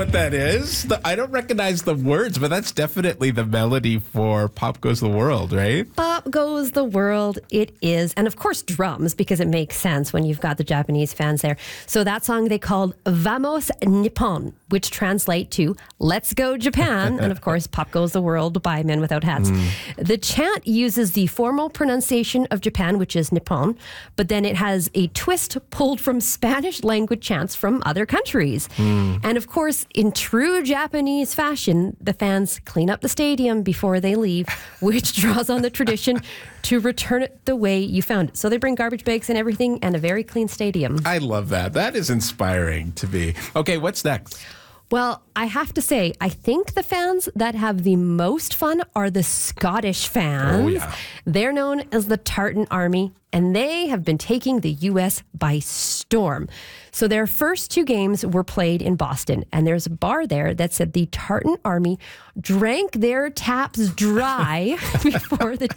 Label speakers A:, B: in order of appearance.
A: what that is. I don't recognize the words, but that's definitely the melody for Pop Goes the World, right?
B: Pop Goes the World, it is. And of course, drums, because it makes sense when you've got the Japanese fans there. So that song they called Vamos Nippon, which translate to Let's Go Japan. And of course, Pop Goes the World by Men Without Hats. The chant uses the formal pronunciation of Japan, which is Nippon, but then it has a twist pulled from Spanish language chants from other countries. And of course, in true Japanese fashion, the fans clean up the stadium before they leave, which draws on the tradition to return it the way you found it. So they bring garbage bags and everything and a very clean stadium.
A: I love that. That is inspiring to me. Okay, what's next?
B: Well, I have to say, I think the fans that have the most fun are the Scottish fans.
A: Oh, yeah.
B: They're known as the Tartan Army, and they have been taking the U.S. by storm. So their first two games were played in Boston, and there's a bar there that said the Tartan Army drank their taps dry before the